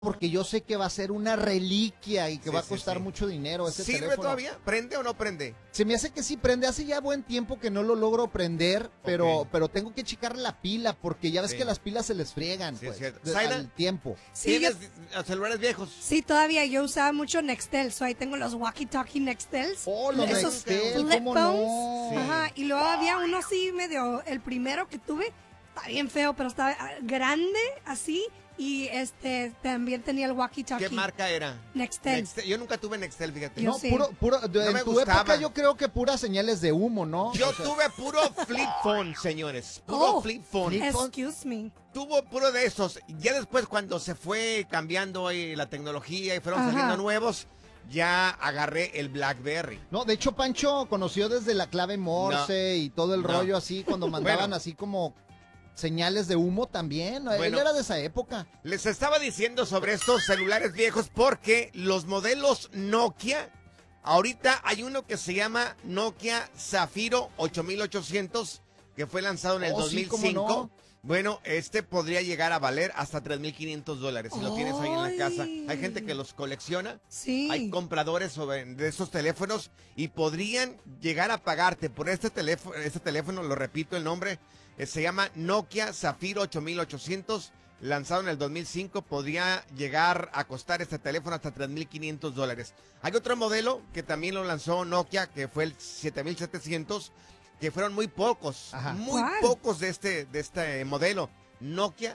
porque yo sé que va a ser una reliquia y que va a costar mucho dinero ese ¿Sirve teléfono. todavía? ¿Prende o no prende? Se me hace que sí prende. Hace ya buen tiempo que no lo logro prender, pero tengo que checarle la pila porque ya ves que las pilas se les friegan al tiempo. Sí, ¿tienes celulares viejos? Sí, todavía. Yo usaba mucho Nextel, ahí tengo los walkie-talkie Nextels. Oh, los Nextel, ¿cómo no? Sí. Ajá, y luego había uno así medio, el primero que tuve, está bien feo, pero estaba grande, así. Y también tenía el walkie-talkie. ¿Qué marca era? Nextel. Yo nunca tuve Nextel, fíjate. No, sí. no en tu época yo creo que puras señales de humo, ¿no? Yo tuve puro flip phone, señores. Puro flip phone. Excuse me. Tuvo puro de esos. Ya después cuando se fue cambiando la tecnología y fueron saliendo nuevos, ya agarré el BlackBerry. No, de hecho Pancho conoció desde la clave Morse y todo el rollo así, cuando mandaban así como señales de humo también. Él era de esa época. Les estaba diciendo sobre estos celulares viejos porque los modelos Nokia, ahorita hay uno que se llama Nokia Zafiro 8800, que fue lanzado en el 2005. Sí, ¿cómo no? Bueno, podría llegar a valer hasta $3,500 si lo tienes ahí en la casa. Hay gente que los colecciona. Sí. Hay compradores de esos teléfonos y podrían llegar a pagarte por este teléfono, lo repito el nombre, se llama Nokia Zafiro 8800, lanzado en el 2005, podría llegar a costar este teléfono hasta $3,500. Hay otro modelo que también lo lanzó Nokia, que fue el 7700, que fueron muy pocos, pocos de este modelo, Nokia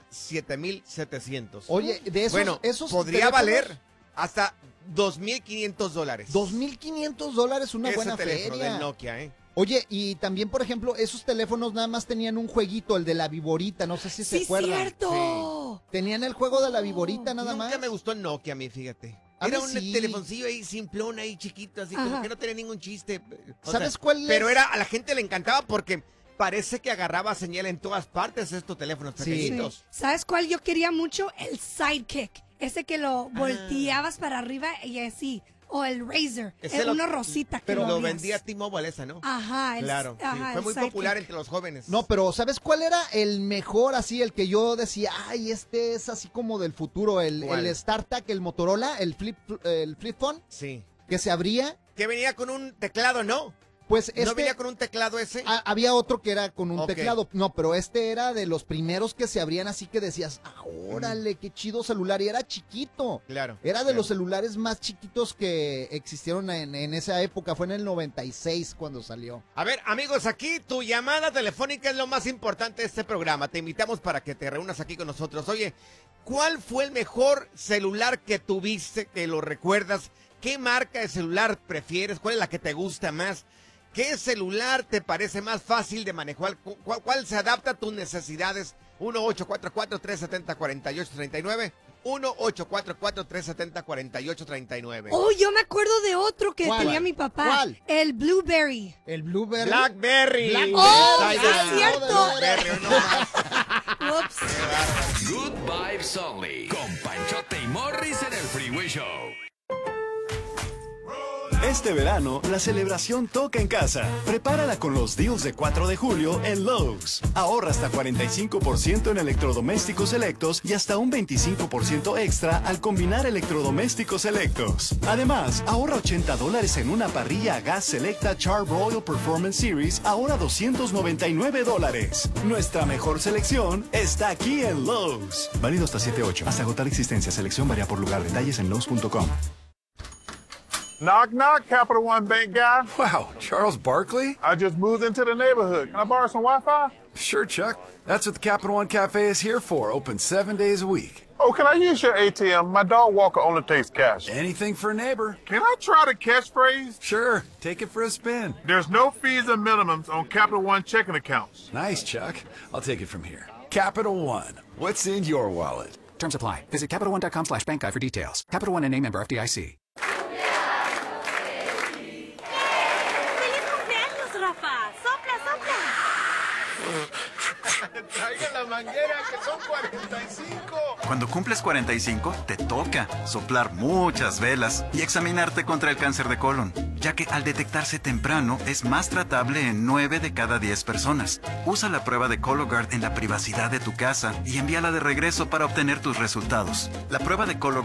7700. Oye, de esos podría valer hasta $2,500. $2,500, una buena teléfono feria. del Nokia, Oye, y también, por ejemplo, esos teléfonos nada más tenían un jueguito, el de la viborita, no sé si se acuerdan. ¡Cierto! Sí. Tenían el juego de la viborita nada más. Nunca me gustó el Nokia a mí, fíjate. Era un telefoncillo ahí simplón, ahí chiquito, así como que no tenía ningún chiste. ¿Sabes cuál es? Pero a la gente le encantaba porque parece que agarraba señal en todas partes estos teléfonos pequeñitos. Sí. ¿Sabes cuál yo quería mucho? El Sidekick. Ese que lo volteabas para arriba y así. O el Razer, uno rosita. Pero lo vendía T-Mobile esa, ¿no? Ajá. Claro, fue muy popular entre los jóvenes. No, pero ¿sabes cuál era el mejor, así, el que yo decía, ay, este es así como del futuro, el StarTAC, el Motorola, el flip phone? Sí. Que se abría. Que venía con un teclado, ¿no? Pues ¿No venía con un teclado ese? Había otro que era con un teclado. No, pero era de los primeros que se abrían así que decías, órale, qué chido celular. Y era chiquito. Claro. Era de los celulares más chiquitos que existieron en esa época. Fue en el 96 cuando salió. A ver, amigos, aquí tu llamada telefónica es lo más importante de este programa. Te invitamos para que te reúnas aquí con nosotros. Oye, ¿cuál fue el mejor celular que tuviste, que lo recuerdas? ¿Qué marca de celular prefieres? ¿Cuál es la que te gusta más? ¿Qué celular te parece más fácil de manejar? ¿Cuál se adapta a tus necesidades? 1-844-370-4839. 1-844-370-4839. Oh, yo me acuerdo de otro que tenía mi papá. ¿Cuál? El Blueberry. ¿El Blueberry? Blackberry. ¡Oh, es cierto! Ups. Good Vibes Only. Con Panchote y Morris en el Freeway Show. Este verano, la celebración toca en casa. Prepárala con los deals de 4 de julio en Lowe's. Ahorra hasta 45% en electrodomésticos selectos y hasta un 25% extra al combinar electrodomésticos selectos. Además, ahorra $80 en una parrilla a gas selecta Char-Broil Performance Series, ahora $299. Nuestra mejor selección está aquí en Lowe's. Válido hasta 7/8. Hasta agotar existencia. Selección varía por lugar. Detalles en Lowe's.com. Knock, knock, Capital One Bank guy. Wow, Charles Barkley? I just moved into the neighborhood. Can I borrow some Wi-Fi? Sure, Chuck. That's what the Capital One Cafe is here for, open 7 days a week. Oh, can I use your ATM? My dog walker only takes cash. Anything for a neighbor. Can I try the catchphrase? Sure, take it for a spin. There's no fees or minimums on Capital One checking accounts. Nice, Chuck. I'll take it from here. Capital One. What's in your wallet? Terms apply. Visit CapitalOne.com/bankguide for details. Capital One and a member FDIC. Traigan la manguera, que son 45. Cuando cumples 45, te toca soplar muchas velas y examinarte contra el cáncer de colon, ya que al detectarse temprano es más tratable en 9 de cada 10 personas. Usa la prueba de Cologuard en la privacidad de tu casa y envíala de regreso para obtener tus resultados. La prueba de Cologuard